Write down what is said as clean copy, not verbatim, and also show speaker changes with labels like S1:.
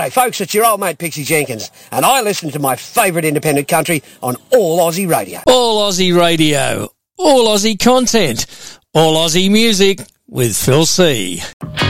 S1: G'day folks, it's your old mate Pixie Jenkins, and I listen to my favourite independent country on All Aussie Radio.
S2: All Aussie Radio, all Aussie content, all Aussie music with Phil C.